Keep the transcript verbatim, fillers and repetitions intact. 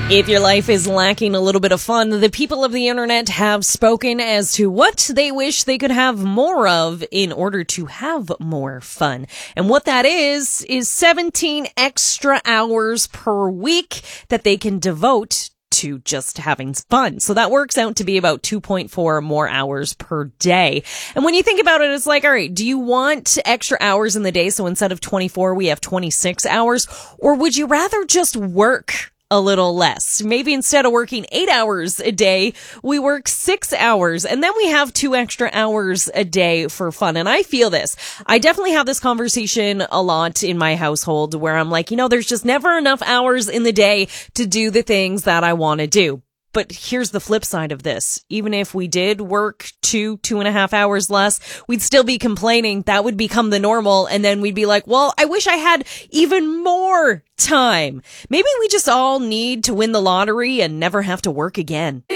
If your life is lacking a little bit of fun, the people of the internet have spoken as to what they wish they could have more of in order to have more fun. And what that is, is seventeen extra hours per week that they can devote to just having fun. So that works out to be about two point four more hours per day. And when you think about it, it's like, all right, do you want extra hours in the day? So instead of twenty-four, we have twenty-six hours, or would you rather just work a little less? Maybe instead of working eight hours a day, we work six hours and then we have two extra hours a day for fun. And I feel this. I definitely have this conversation a lot in my household where I'm like, you know, there's just never enough hours in the day to do the things that I want to do. But here's the flip side of this. Even if we did work two, two and a half hours less, we'd still be complaining. That would become the normal. And then we'd be like, well, I wish I had even more time. Maybe we just all need to win the lottery and never have to work again.